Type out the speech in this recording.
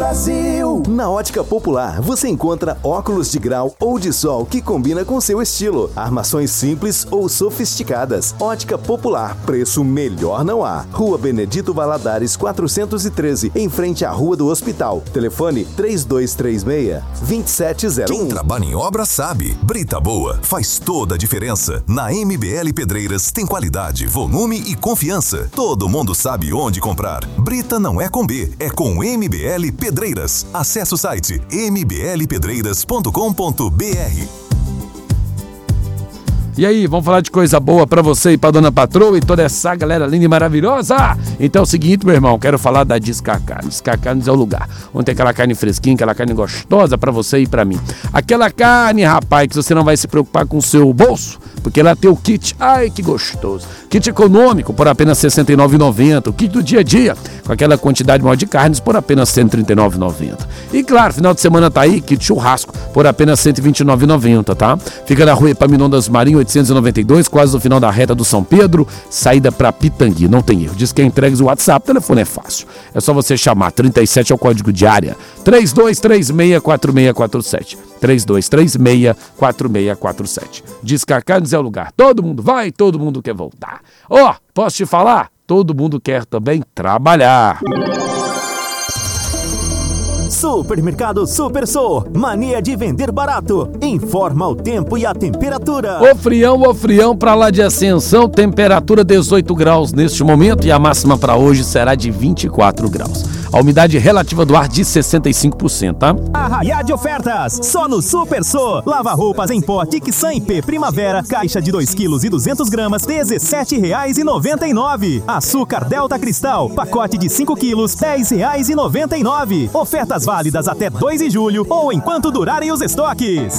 Brasil. Na Ótica Popular, você encontra óculos de grau ou de sol que combina com seu estilo. Armações simples ou sofisticadas. Ótica Popular, preço melhor não há. Rua Benedito Valadares 413, em frente à Rua do Hospital. Telefone 3236-2701. Quem trabalha em obra sabe. Brita boa faz toda a diferença. Na MBL Pedreiras tem qualidade, volume e confiança. Todo mundo sabe onde comprar. Brita não é com B, é com MBL Pedreiras. Acesse o site mblpedreiras.com.br. E aí, vamos falar de coisa boa pra você e pra dona patroa e toda essa galera linda e maravilhosa? Então é o seguinte, meu irmão, quero falar da Descarcarnes. Descarcarnes é o lugar onde tem aquela carne fresquinha, aquela carne gostosa pra você e pra mim. Aquela carne, rapaz, que você não vai se preocupar com o seu bolso, porque lá tem o kit. Ai, que gostoso. Kit econômico por apenas R$ 69,90. O kit do dia a dia, com aquela quantidade maior de carnes, por apenas R$ 139,90. E claro, final de semana tá aí, kit churrasco, por apenas R$ 129,90, tá? Fica na rua Epaminondas Marinho, 892, quase no final da reta do São Pedro, saída para Pitangui, não tem erro. Diz que é entregues o WhatsApp, o telefone é fácil. É só você chamar, 37 é o código de área, 3236-4647. 3236-4647. Descarcarnes é o lugar. Todo mundo vai, todo mundo quer voltar. Ó, posso te falar? Todo mundo quer também trabalhar. Supermercado Super Sou, mania de vender barato. Informa o tempo e a temperatura. Ô frião pra lá de Ascensão, temperatura 18 graus neste momento e a máxima pra hoje será de 24 graus. A umidade relativa do ar de 65%, tá? Arraiá de ofertas, só no Super Sou. Lava roupas em pó Tixan IP Primavera, caixa de 2 kg e 200 gramas, R$ 17,99. Açúcar Delta Cristal, pacote de 5 quilos, R$ 10,99. Ofertas válidas até 2 de julho ou enquanto durarem os estoques.